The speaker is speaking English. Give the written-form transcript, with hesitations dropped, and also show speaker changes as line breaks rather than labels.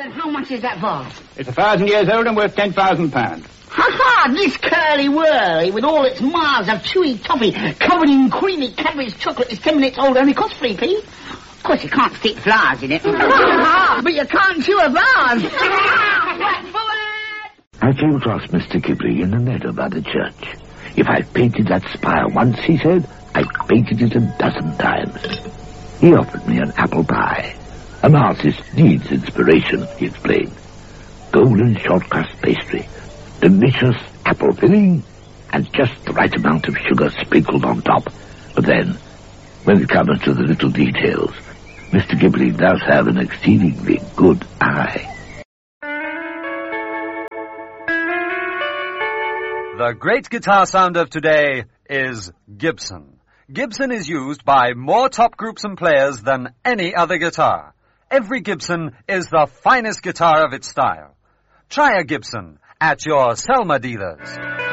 Then how much is that vase?
It's 1,000 years old and worth £10,000.
Ha-ha! This curly-whirly, with all its miles of chewy toffee covered in creamy Cadbury's chocolate, is 10 minutes old, only costs 3p. Of course, you can't stick flowers in it. But you can't chew a vase.
I came across Mr. Ghibli in the meadow by the church. If I've painted that spire once, he said, I've painted it a dozen times. He offered me an apple pie. An artist needs inspiration, he explained. Golden short-crust pastry, delicious apple filling, and just the right amount of sugar sprinkled on top. But then, when it comes to the little details, Mr. Ghibli does have an exceedingly good eye.
The great guitar sound of today is Gibson. Gibson is used by more top groups and players than any other guitar. Every Gibson is the finest guitar of its style. Try a Gibson at your Selma dealers.